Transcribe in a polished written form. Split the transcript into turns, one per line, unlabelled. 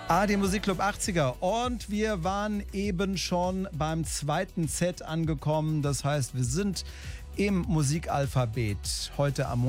ARD Musikclub 80er und wir waren eben schon beim zweiten Set angekommen. Das heißt, wir sind im Musikalphabet heute am